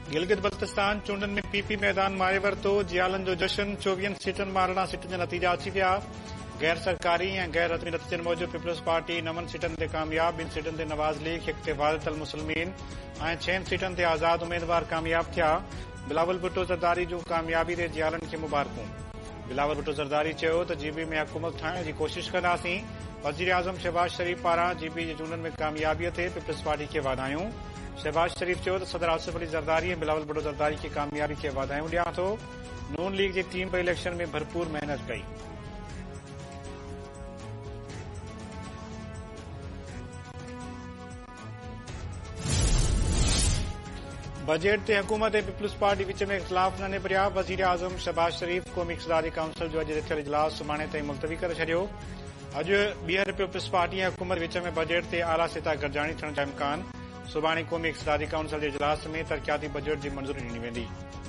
गिलगित बल्तिस्तान चूंडनि में पीपी मैदान मारे वरितो। जियालनि जो जश्न 24 सीटनि मां 18 सीटनि जा नतीजा अची विया। गैर सरकारी ऐं गैर रस्मी नतीजनि मूजिब पीपल्स पार्टी 9 सीटनि ते कामयाब, 2 सीटनि ते नवाज़ लीग, 1 ते वाहिदत अल मुस्लिमीन ऐं 6 सीटनि ते आज़ाद उम्मीदवार कामयाब थिया। बिलावल भुट्टो ज़रदारी जूं कामयाबी ते जियालनि खे मुबारकूं। बिलावल भुट्टो ज़रदारी चयो त जीबी में हुकूमत ठाहिण जी कोशिश कंदासीं। वज़ीर आज़म शहबाज शरीफ पारां जीबी जी चूंडनि में कामयाबीअ ते पीपल्स पार्टी खे वाधायूं। शहबाज शरीफ चयो त सदर आसिफ अली ज़रदारी ऐं बिलावल भुट्टो ज़रदारी खे कामयाबी खे वाधायूं ॾियां थो। नून लीग जी टीम बि इलेक्शन में भरपूर महिनत कई। बजट ते हुकूमत ऐं पीपल्स पार्टी विच में इख़्तिलाफ़ न निबरिया। वज़ीर आज़म शहबाज शरीफ क़ौमी इक़्तिदारी काउंसिल जो अॼु थियल इजलास सुभाणे ताईं मुलतवी करे छॾियो। अॼु ॿीहर पीपल्स पार्टी ऐं हुकूमत विच में बजट ते आला सिता गॾिजाणी थियण जा इम्कान। सुभाणे क़ौमी इक़्तिदारी काउंसिल जे इजलास में तरक़ियाती बजट जी मंज़ूरी ॾिनी वेंदी।